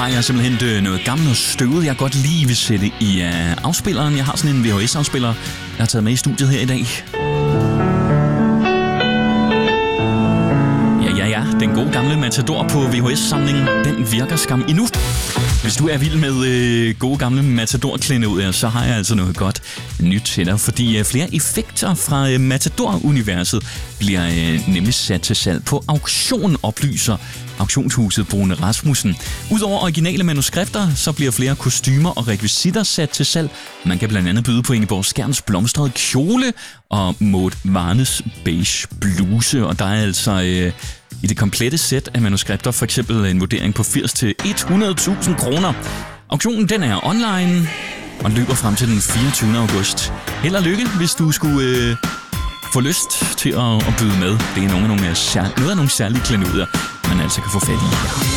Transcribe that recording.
har jeg simpelthen noget gammelt og støvet, jeg godt lige vil sætte i afspilleren. Jeg har sådan en VHS-afspiller, jeg har taget med i studiet her i dag. Ja, den gode gamle Matador på VHS-samlingen, den virker skam endnu. Hvis du er vild med gode gamle Matador-klenodier, så har jeg altså noget godt nyt til dig, fordi flere effekter fra Matador-universet bliver nemlig sat til salg på auktion, oplyser auktionshuset Brune Rasmussen. Udover originale manuskripter, så bliver flere kostymer og rekvisitter sat til salg. Man kan blandt andet byde på Ingeborg Skjerns blomstrede kjole og Maud Varnes beige bluse, og der er altså i det komplette sæt af manuskripter for eksempel en vurdering på 80 til 100.000 kroner. Auktionen den er online og løber frem til den 24. august. Held og lykke, hvis du skulle få lyst til at byde med. Det er noget af nogle særlige klenodier, man altså kan få fat i.